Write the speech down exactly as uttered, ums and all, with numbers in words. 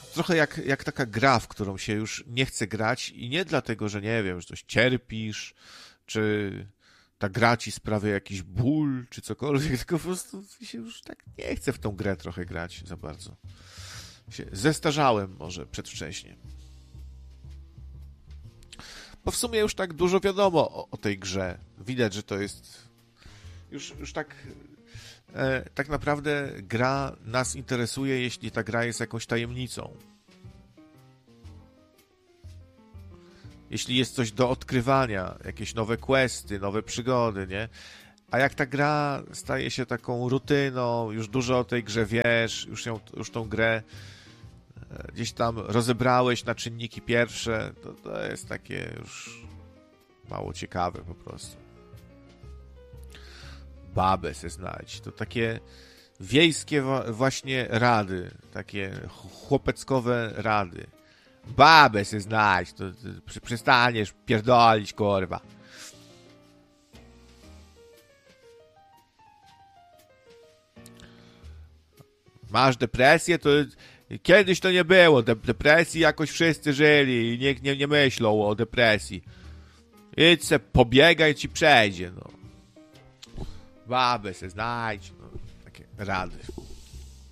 trochę jak, jak taka gra, w którą się już nie chce grać i nie dlatego, że nie wiem, że coś cierpisz, czy ta gra ci sprawia jakiś ból, czy cokolwiek, tylko po prostu się już tak nie chce w tą grę trochę grać za bardzo. Się zestarzałem może przedwcześnie. Bo w sumie już tak dużo wiadomo o, o tej grze. Widać, że to jest już, już tak e, tak naprawdę gra nas interesuje, jeśli ta gra jest jakąś tajemnicą. Jeśli jest coś do odkrywania, jakieś nowe questy, nowe przygody, nie? A jak ta gra staje się taką rutyną, już dużo o tej grze wiesz, już, ją, już tą grę gdzieś tam rozebrałeś na czynniki pierwsze, to, to jest takie już mało ciekawe po prostu. Babę se znajdź. To takie wiejskie właśnie rady, takie chłopeckowe rady. Babę se znajdź, to, to przestaniesz pierdolić, kurwa. Masz depresję, to kiedyś to nie było. De- depresji jakoś wszyscy żyli i nikt nie, nie myślał o depresji. Idź se pobiegaj, ci przejdzie, no. Babę se znajdź, no. Takie rady.